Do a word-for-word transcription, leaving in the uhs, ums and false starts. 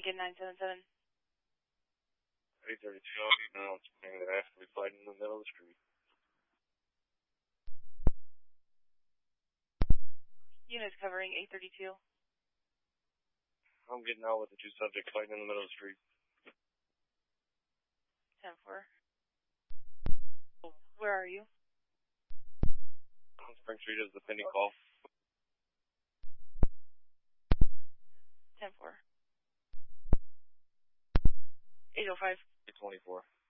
Lincoln nine seven seven. eight thirty-two, now it's paying that after we fight in the middle of the street. Units covering eight thirty-two. I'm getting out with the two subjects fighting in the middle of the street. ten four. Where are you? On Spring Street is the pending call. ten four. eight oh five. eight twenty-four.